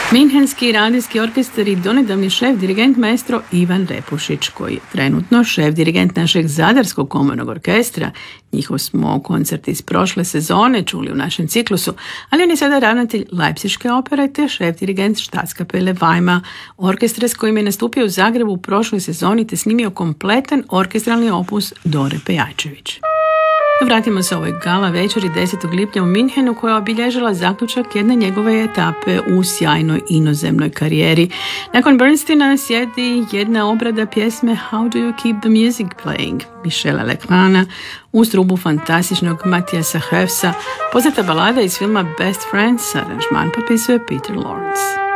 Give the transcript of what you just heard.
Minhenski radijski orkestar i donedavni šef dirigent maestro Ivan Repušić, koji je trenutno šef dirigent našeg Zadarskog komornog orkestra. Njihov smo koncert iz prošle sezone čuli u našem ciklusu, ali on je sada ravnatelj Leipziške opere te šef dirigent Staatskapele Weimar orkestra s kojim je nastupio u Zagrebu u prošloj sezoni te snimio kompletan orkestralni opus Dore Pejačević. Vratimo se ovoj gala večeri 10. lipnja u Minhenu koja je obilježila zaključak jedne njegove etape u sjajnoj inozemnoj karijeri. Nakon Bernsteina slijedi jedna obrada pjesme How do you keep the music playing Michela Lecrana uz trubu fantastičnog Matthiasa Höfsa, poznata balada iz filma Best Friends, aranžman potpisuje Peter Lawrence.